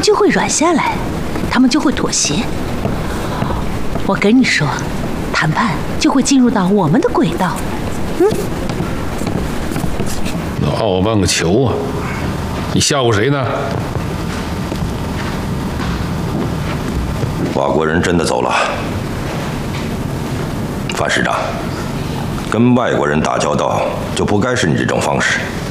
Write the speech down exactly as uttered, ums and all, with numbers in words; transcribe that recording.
就会软下来，他们就会妥协。我跟你说，谈判就会进入到我们的轨道。嗯， 闹半个球啊！你吓唬谁呢？ 瓦国人真的走了。范师长，跟外国人打交道就不该是你这种方式。